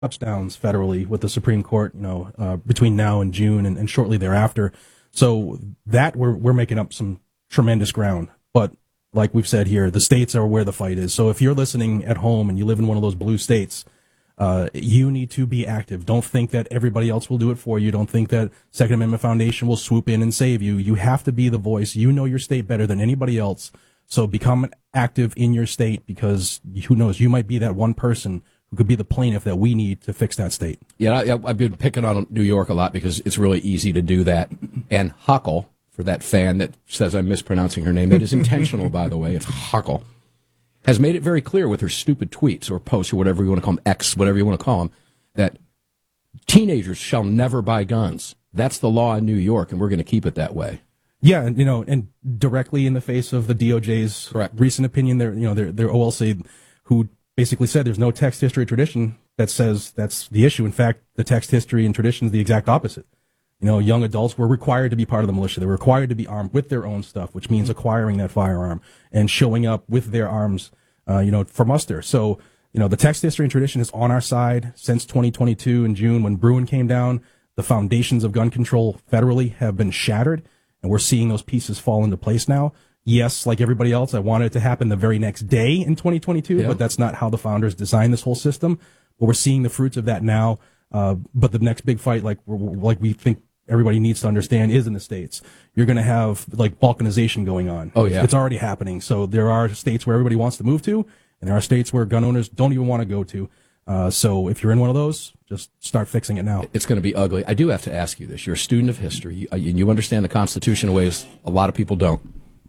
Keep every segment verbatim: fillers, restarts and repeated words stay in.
touchdowns federally with the Supreme Court, you know, uh, between now and June and, and shortly thereafter. So that we're we're making up some tremendous ground. But like we've said here, the states are where the fight is. So if you're listening at home and you live in one of those blue states, uh, you need to be active. Don't think that everybody else will do it for you. Don't think that Second Amendment Foundation will swoop in and save you. You have to be the voice. You know your state better than anybody else. So become active in your state, because who knows, you might be that one person who could be the plaintiff that we need to fix that state. Yeah, I, I've been picking on New York a lot because it's really easy to do that. And Hochul, for that fan that says I'm mispronouncing her name, that is intentional, by the way, it's Hochul, has made it very clear with her stupid tweets or posts or whatever you want to call them, X, whatever you want to call them, that teenagers shall never buy guns. That's the law in New York, and we're going to keep it that way. Yeah, and you know, and directly in the face of the D O J's Correct. recent opinion, their you know their their O L C, who basically said there's no text, history, tradition that says that's the issue. In fact, the text, history, and tradition is the exact opposite. You know, young adults were required to be part of the militia. They were required to be armed with their own stuff, which means acquiring that firearm and showing up with their arms, uh, you know, for muster. So, you know, the text, history, and tradition is on our side since twenty twenty-two in June when Bruen came down. The foundations of gun control federally have been shattered, and we're seeing those pieces fall into place now. Yes, like everybody else, I wanted it to happen the very next day in twenty twenty-two, yeah. But that's not how the founders designed this whole system. But we're seeing the fruits of that now. Uh, but the next big fight, like we're, like we think everybody needs to understand, is in the states. You're going to have like balkanization going on. Oh yeah, it's already happening. So there are states where everybody wants to move to, and there are states where gun owners don't even want to go to. Uh, so if you're in one of those, just start fixing it now. It's going to be ugly. I do have to ask you this. You're a student of history, and you, you understand the Constitution in ways a lot of people don't.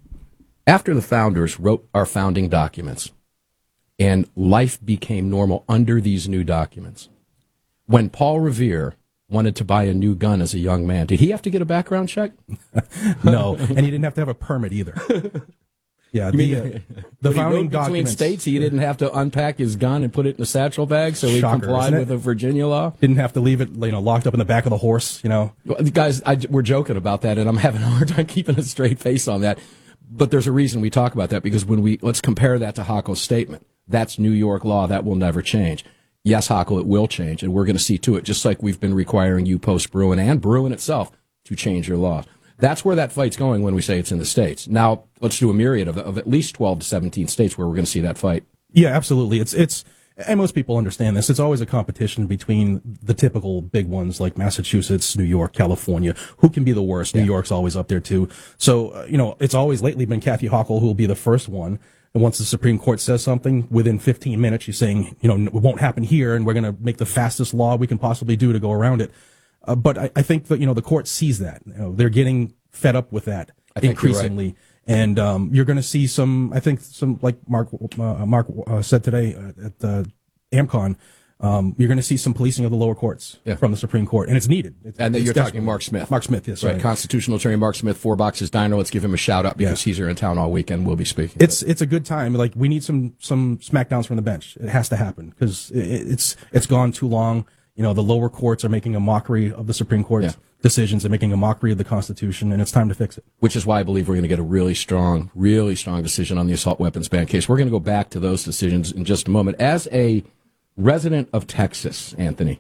After the founders wrote our founding documents, and life became normal under these new documents, when Paul Revere wanted to buy a new gun as a young man, did he have to get a background check? No, and he didn't have to have a permit either. Yeah, the, mean, uh, the founding between documents. states, he didn't have to unpack his gun and put it in a satchel bag, so he Shocker, complied with the Virginia law. Didn't have to leave it, you know, locked up in the back of the horse. You know, well, guys, I, we're joking about that, and I'm having a hard time keeping a straight face on that. But there's a reason we talk about that, because when we let's compare that to Hochul's statement. That's New York law. That will never change. Yes, Hochul, it will change, and we're going to see to it, just like we've been requiring you post-Bruen and Bruen itself to change your laws. That's where that fight's going when we say it's in the states. Now, let's do a myriad of, of at least twelve to seventeen states where we're going to see that fight. Yeah, absolutely. It's, it's, and most people understand this. It's always a competition between the typical big ones like Massachusetts, New York, California. Who can be the worst? Yeah. New York's always up there too. So, uh, you know, it's always lately been Kathy Hochul who will be the first one. And once the Supreme Court says something, within fifteen minutes, she's saying, you know, it won't happen here, and we're going to make the fastest law we can possibly do to go around it. Uh, but I, I think that, you know, the court sees that. You know, they're getting fed up with that increasingly. Right. And um, you're going to see some, I think, some, like Mark uh, Mark uh, said today uh, at uh, AmCon, um, you're going to see some policing of the lower courts yeah. from the Supreme Court, and it's needed. It's, and it's you're talking Mark Smith. Mark Smith, yes. Right, right. Constitutional attorney Mark Smith, Four Boxes Diner. Let's give him a shout out because yeah. he's here in town all weekend. We'll be speaking. It's it's a good time. Like, we need some some smackdowns from the bench. It has to happen because it, it's it's gone too long. You know, the lower courts are making a mockery of the Supreme Court's yeah. decisions. They're making a mockery of the Constitution, and it's time to fix it. Which is why I believe we're going to get a really strong, really strong decision on the assault weapons ban case. We're going to go back to those decisions in just a moment. As a resident of Texas, Anthony,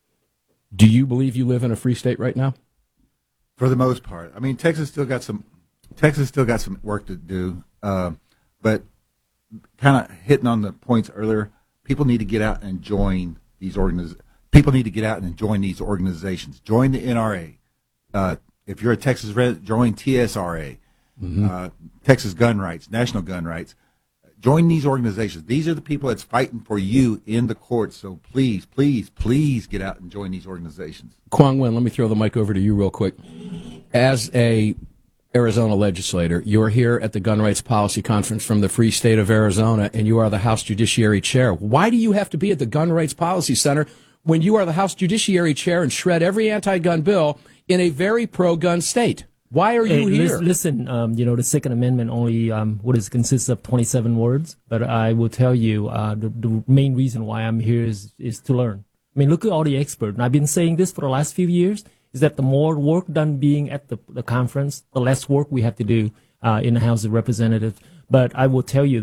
do you believe you live in a free state right now? For the most part. I mean, Texas still got some Texas still got some work to do. Uh, but kind of hitting on the points earlier, people need to get out and join these organizations. People need to get out and join these organizations. Join the N R A. Uh, if you're a Texas resident, join T S R A, mm-hmm. uh, Texas Gun Rights, National Gun Rights. Join these organizations. These are the people that's fighting for you in the courts. So please, please, please get out and join these organizations. Quang Nguyen, let me throw the mic over to you real quick. As a Arizona legislator, you're here at the Gun Rights Policy Conference from the Free State of Arizona, and you are the House Judiciary Chair. Why do you have to be at the Gun Rights Policy Center when you are the House Judiciary Chair and shred every anti-gun bill in a very pro-gun state? Why are you hey, here? Listen, um, you know, the Second Amendment only, um, what is consists of twenty-seven words, but I will tell you, uh, the, the main reason why I'm here is, is to learn. I mean, look at all the experts, and I've been saying this for the last few years, is that the more work done being at the, the conference, the less work we have to do, uh, in the House of Representatives. But I will tell you this,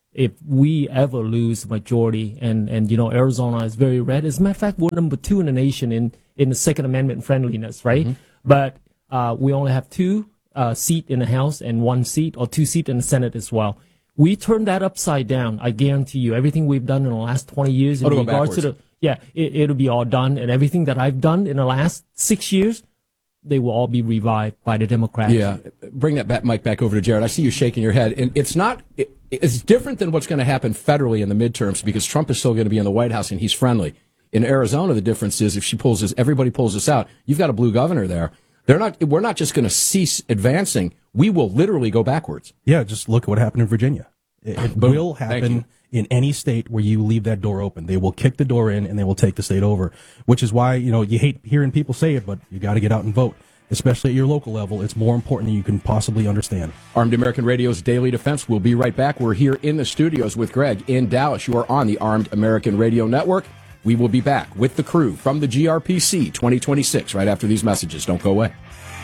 if we ever lose majority, and, and you know, Arizona is very red. As a matter of fact, we're number two in the nation in, in the Second Amendment friendliness, right? Mm-hmm. But uh, we only have two uh, seat in the House and one seat, or two seat in the Senate as well. We turn that upside down. I guarantee you, everything we've done in the last twenty years in oh, to regards to the yeah, it, it'll be all done, and everything that I've done in the last six years. They will all be revived by the Democrats. Yeah, bring that back, mic back over to Jared. I see you shaking your head, and it's not. It, it's different than what's going to happen federally in the midterms because Trump is still going to be in the White House and he's friendly. In Arizona, the difference is if she pulls this, everybody pulls this out. You've got a blue governor there. They're not. We're not just going to cease advancing. We will literally go backwards. Yeah, just look at what happened in Virginia. It, it will happen in any state where you leave that door open. They will kick the door in and they will take the state over, which is why, you know, you hate hearing people say it, but you got to get out and vote, especially at your local level. It's more important than you can possibly understand. Armed American Radio's Daily Defense. We'll be right back. We're here in the studios with Greg in Dallas. You are on the Armed American Radio Network. We will be back with the crew from the G R P C twenty twenty-six right after these messages. Don't go away.